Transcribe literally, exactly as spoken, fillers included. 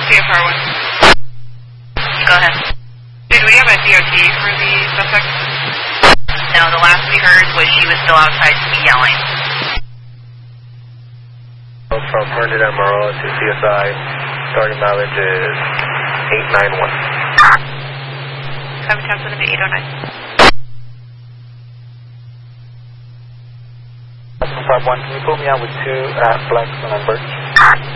C F R one. Go ahead. Did we have a D O T for the suspect? No, the last we heard was she was still outside yelling. From Herndon Amarillo to C S I, starting mileage is eight nine one. seven ten seven to eight oh nine. five one, can you pull me out with two at Blackstone and Birch?